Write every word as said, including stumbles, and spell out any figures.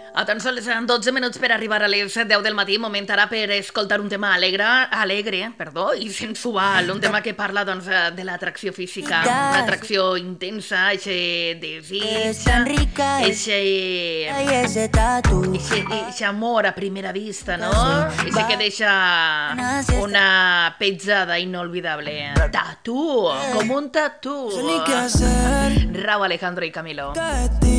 A tan sols dotze minuts per arribar a les deu del matí, moment ara per escoltar un tema alegre, alegre perdó, i sensual, un tema que parla doncs, de l'atracció física, una atracció intensa, eixe desig, eixe, eixe, eixe amor a primera vista, no? Eixe que deixa una petjada inolvidable. Tatú, com un tatú. Rauw Alejandro i Camilo.